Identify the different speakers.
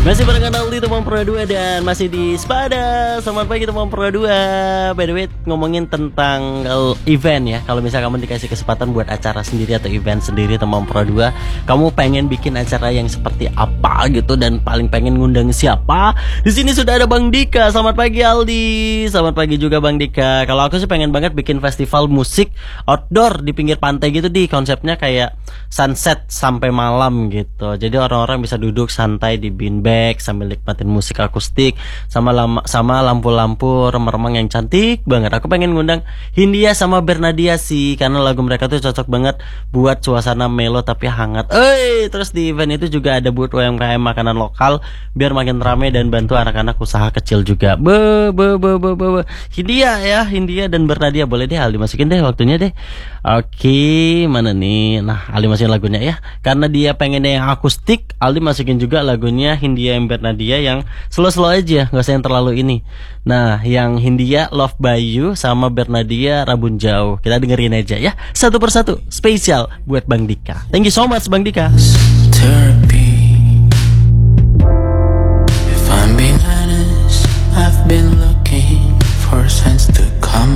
Speaker 1: Masih barengan Aldi teman Pro 2 dan masih di Spada. Selamat pagi teman Pro 2. By the way, ngomongin tentang event ya. Kalau misalnya kamu dikasih kesempatan buat acara sendiri atau event sendiri teman Pro 2, kamu pengen bikin acara yang seperti apa gitu dan paling pengen ngundang siapa? Di sini sudah ada Bang Dika. Selamat pagi Aldi. Selamat pagi juga Bang Dika. Kalau aku sih pengen banget bikin festival musik outdoor di pinggir pantai gitu, di konsepnya kayak sunset sampai malam gitu. Jadi orang-orang bisa duduk santai di beanbag sambil nikmatin musik akustik sama lampu-lampu remang-remang yang cantik banget. Aku pengen ngundang Hindia sama Bernadia sih, karena lagu mereka tuh cocok banget buat suasana melo tapi hangat. Terus di event itu juga ada buat UMKM makanan lokal biar makin rame dan bantu anak-anak usaha kecil juga. Hindia dan Bernadia, boleh deh Aldi masukin deh waktunya deh. Oke, mana nih? Nah, Aldi masukin lagunya ya. Karena dia pengennya yang akustik, Aldi masukin juga lagunya Hindia yang Bernadia yang slow-slow aja, gak usah yang terlalu ini. Nah, yang Hindia Love by You sama Bernadia Rabun Jauh, kita dengerin aja ya, satu persatu, spesial buat Bang Dika. Thank you so much Bang Dika.
Speaker 2: Therapy.